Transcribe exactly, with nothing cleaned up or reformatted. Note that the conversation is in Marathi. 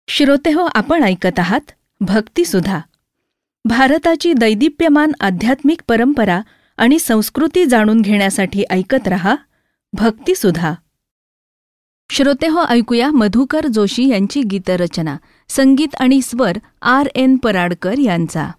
श्रोतेहो, आपण ऐकत आहात भक्तिसुधा. भारताची दैदिप्यमान आध्यात्मिक परंपरा आणि संस्कृती जाणून घेण्यासाठी ऐकत रहा भक्तिसुधा. श्रोतेहो, ऐकूया मधुकर जोशी यांची गीतरचना. संगीत आणि स्वर आर एन पराडकर यांचा.